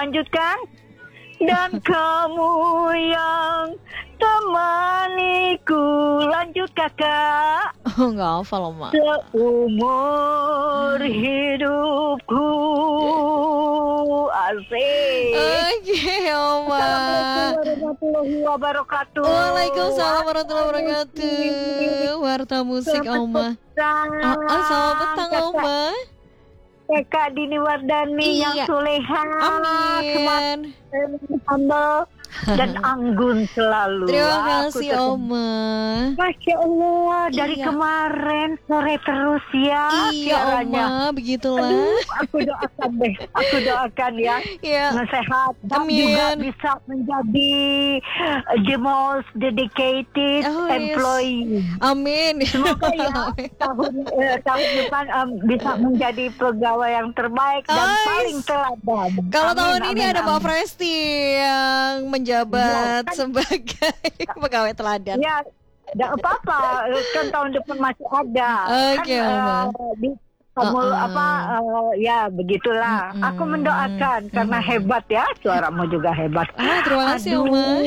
lanjutkan. Dan kamu yang temaniku. Lanjut kakak. Nggak hafal Oma. Seumur hidupku. Asik. Oke Oma. Assalamualaikum warahmatullahi wabarakatuh. Waalaikumsalam warahmatullahi wabarakatuh. Warta musik Oma. Selamat petang Oma. Kakak Dini Wardani yang soleha. Amin. Humble dan anggun selalu. Terima kasih Oma. Masya Allah, dari kemarin sore terus ya. Iya Oma, begitulah. Aku doakan deh, aku doakan ya. Sehat dan juga bisa menjadi the most dedicated employee. Amin. Semoga ya tahun depan bisa menjadi pegawai yang terbaik dan paling teladan. Kalau tahun ini ada Mbak Presti yang menjabat sebagai pegawai teladan. Ya, tidak apa-apa. Kan tahun depan masih ada. Oke, ya begitulah. Aku mendoakan karena hebat ya, suaramu juga hebat. Terima kasih Oma.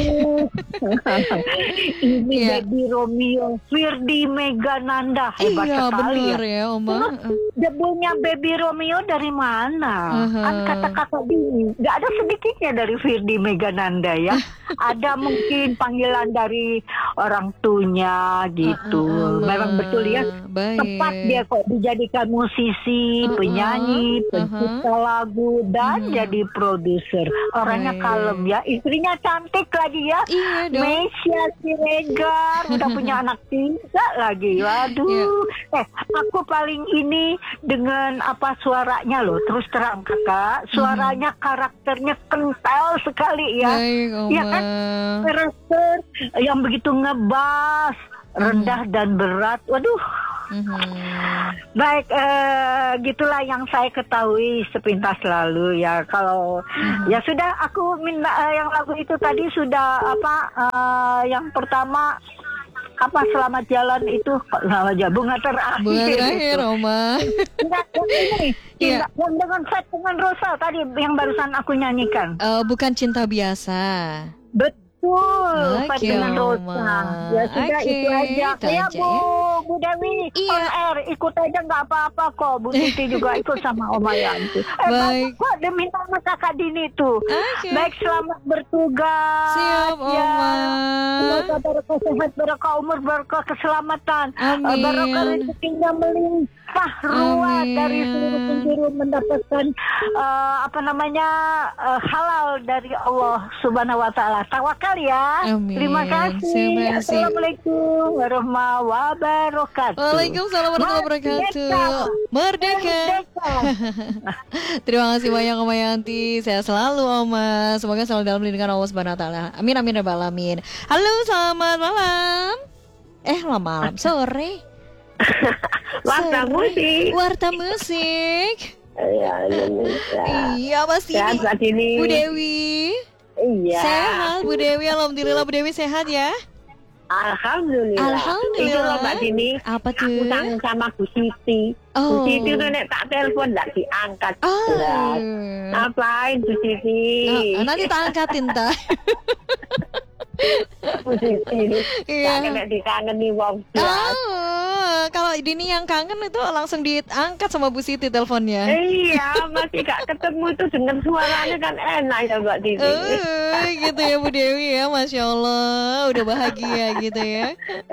Ini Baby Romeo, Firdi Megananda, hebat sekali benar ya Oma. Debunya Baby Romeo dari mana? Kan kata kakak Dini, nggak ada sedikitnya dari Firdi Megananda ya. Ada mungkin panggilan dari orang tuanya gitu. Memang betul ya. Tepat dia kok dijadikan musisi, penyanyi, pencipta lagu dan jadi produser. Orangnya kalem ya, istrinya cantik lagi ya. Meisya Siregar udah punya anak 3 lagi. Waduh. Aku paling ini dengan suaranya loh. Terus terang kakak, suaranya karakternya kental sekali ya. Ya kan? Karakter yang begitu ngebas, rendah dan berat. Waduh. Baik, gitulah yang saya ketahui sepintas lalu ya. Kalau ya sudah, aku minta yang lagu itu tadi sudah yang pertama selamat jalan itu bunga terakhir Oma. Enggak, yang ini yang dengan Fat dengan Rosa tadi yang barusan aku nyanyikan. Bukan cinta biasa. Betul, Fat dengan Rosa. Ya sudah, itu aja. Ya Bu Dewi, on air ikut aja nggak apa-apa kok. Bu Titi juga ikut sama Oma Yanti. Baik. Kok demi nama kakak Dini tuh. Baik, selamat bertugas. Siap Oma. Semoga berkah sehat, berkah umur, berkah keselamatan. Berkah rezekinya melimpah ruah dari seluruh penjuru mendapatkan halal dari Allah Subhanahu wa taala. Tawakal ya. Amin. Terima kasih. Assalamualaikum warahmatullahi wabarakatuh. Waalaikumsalam warahmatullahi wabarakatuh. Merdeka. Terima kasih banyak Oma Yanti. Sehat selalu Oma. Semoga selalu dalam lindungan Allah Subhanahu wa taala. Amin amin ya rabbal alamin. Halo, selamat malam. Malam, sore. Warta musik. Iya pasti ini. Bu Dewi. Iya. Sehat Bu Dewi, alhamdulillah Bu Dewi sehat ya. Alhamdulillah. Itu loh Mbak Dini. Apa tuh? Aku kangen sama Bu Siti. Bu Siti tuh nek tak telepon nggak diangkat. Ngapain Bu Siti? Nanti tak angkatin tak. Bu Siti. Nek dikangeni wong. Kalau Dini yang kangen itu langsung diangkat sama Bu Siti teleponnya. Iya, masih gak ketemu tuh, dengan suaranya kan enak ya Mbak Dini. Gitu ya Bu Dewi ya, Masya Allah, udah bahagia gitu ya.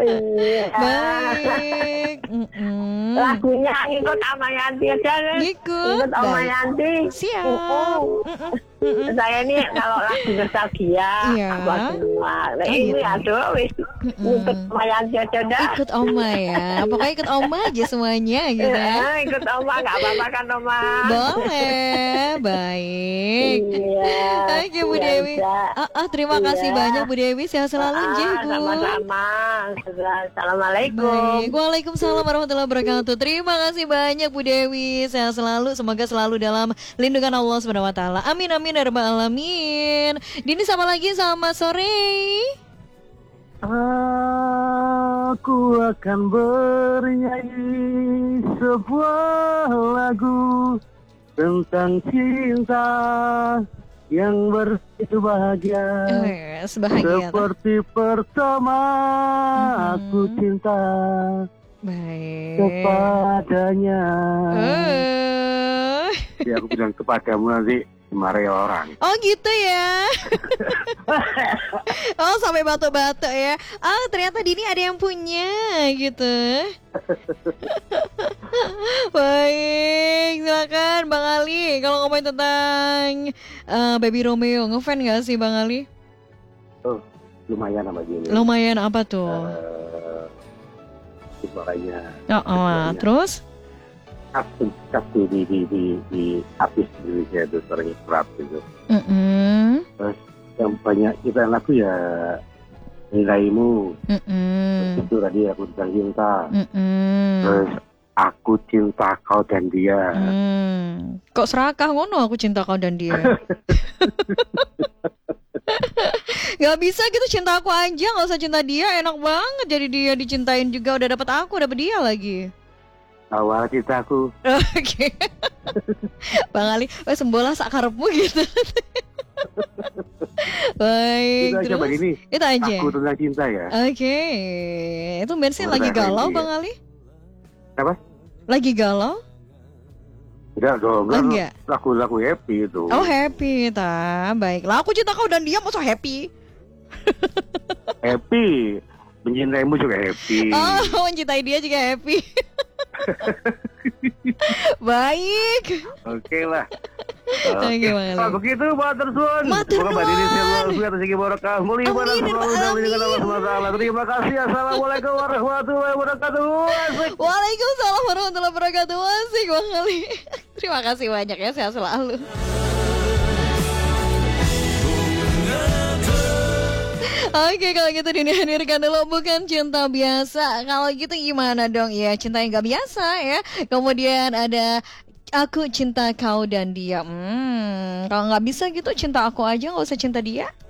Baik. Lagunya ikut Oma Yanti aja. Ikut Oma Yanti. Siap. Saya ini kalau lagu nostalgia buat semua. Ini aduh wis ikut Oma Yanti aja dah. Ikut Oma ya. Pokoknya ikut Oma aja semuanya gitu ya. Ikut Oma, gak apa-apa kan Oma. Boleh. Baik. Oke Bu Dewi. Terima kasih banyak Bu Dewi. Sehat selalu Bu. Sama-sama. Assalamualaikum. Baik. Waalaikumsalam warahmatullahi wabarakatuh. Terima kasih banyak Bu Dewi. Sehat selalu. Semoga selalu dalam lindungan Allah Subhanahu wa taala. Amin amin ya rabbal alamin. Dini sama lagi, selamat sore. Aku akan bernyanyi sebuah lagu tentang cinta yang begitu bahagia, Sebahagia seperti pertama aku cinta baik kepadanya. Ya aku bilang kepadamu nanti dimarahi orang. Oh gitu ya. Oh sampai batuk-batuk ya. Oh ternyata Dini ada yang punya gitu. Baik, silakan Bang Ali. Kalau ngomongin tentang Baby Romeo, ngefan gak sih Bang Ali? Oh, lumayan sama gini. Lumayan apa tuh? Suaranya. Terus? Satu di habis Indonesia itu suaranya keras gitu. Terus yang banyak kita lagu ya nilaimu. Terus itu tadi aku tentang cinta. Terus aku cinta kau dan dia. Kok serakah ngono aku cinta kau dan dia? Gak bisa gitu, cinta aku aja, gak usah cinta dia. Enak banget jadi dia dicintain juga. Udah dapet aku, dapet dia lagi. Awal cintaku. Oke. Bang Ali, sembola sakarepmu gitu. Baik, itu aja terus begini. itu aja. Aku tentang cinta ya. Oke. Itu bensin lagi galau Bang Ali? Apa? Lagi galau? Enggak dong, enggak. Lagu-lagu happy itu. Oh happy, baiklah. Aku cinta kau dan dia, masa happy? Happy. Mencintaimu juga happy. Oh, mencintai dia juga happy. Baik. Oke lah. Oke, Bang Ali. Kalau begitu Matur Suwun. Matur Semoga Mbak Dini nuwun. selalu atas segi barakah. Mulia pada Amin, selalu amin. dengan Allah SWT. Terima kasih. Assalamualaikum warahmatullahi wabarakatuh. Asik. Waalaikumsalam warahmatullahi wabarakatuh. Asik Bang Ali. Terima kasih banyak ya, sehat selalu. Oke, kalau gitu Dini hadirkan dulu Bukan Cinta Biasa. Kalau gitu gimana dong ya, cinta yang gak biasa ya. Kemudian ada Aku Cinta Kau dan Dia. Kalau gak bisa gitu, cinta aku aja, gak usah cinta dia.